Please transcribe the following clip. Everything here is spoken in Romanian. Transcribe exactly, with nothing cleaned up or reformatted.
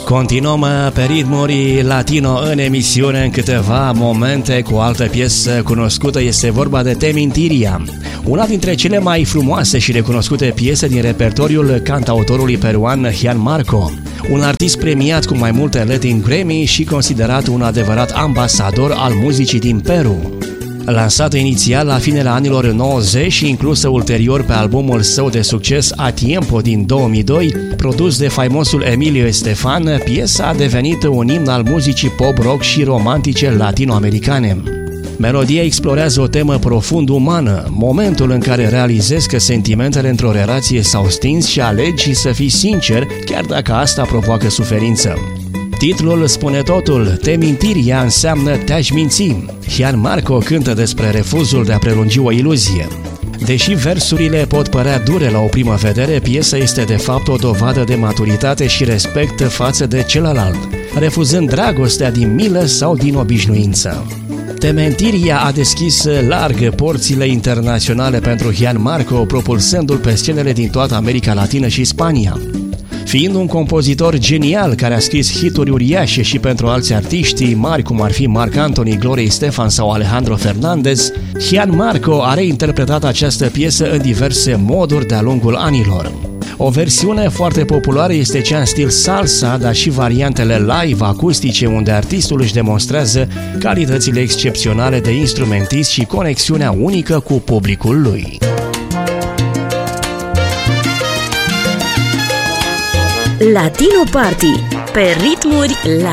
Continuăm pe ritmuri latino în emisiune în câteva momente cu o altă piesă cunoscută. Este vorba de Te Mentiria, una dintre cele mai frumoase și recunoscute piese din repertoriul cantautorului peruan Gian Marco, un artist premiat cu mai multe Latin Grammy și considerat un adevărat ambasador al muzicii din Peru. Lansată inițial la finele anilor nouăzeci și inclusă ulterior pe albumul său de succes A Tiempo din două mii doi, produs de faimosul Emilio Estefan, piesa a devenit un imn al muzicii pop-rock și romantice latino-americane. Melodia explorează o temă profund umană, momentul în care realizezi că sentimentele într-o relație s-au stins și alegi să fii sincer, chiar dacă asta provoacă suferință. Titlul spune totul, Te Mentiria înseamnă te-aș minți. Gian Marco cântă despre refuzul de a prelungi o iluzie. Deși versurile pot părea dure la o primă vedere, piesa este de fapt o dovadă de maturitate și respect față de celălalt, refuzând dragostea din milă sau din obișnuință. Te Mentiria a deschis larg porțile internaționale pentru Gian Marco, propulsându-l pe scenele din toată America Latină și Spania. Fiind un compozitor genial care a scris hituri uriașe și pentru alți artiști mari cum ar fi Marc Anthony, Gloria Estefan sau Alejandro Fernandez, Gian Marco a reinterpretat această piesă în diverse moduri de-a lungul anilor. O versiune foarte populară este cea în stil salsa, dar și variantele live acustice unde artistul își demonstrează calitățile excepționale de instrumentist și conexiunea unică cu publicul lui. Latino Party pe ritmuri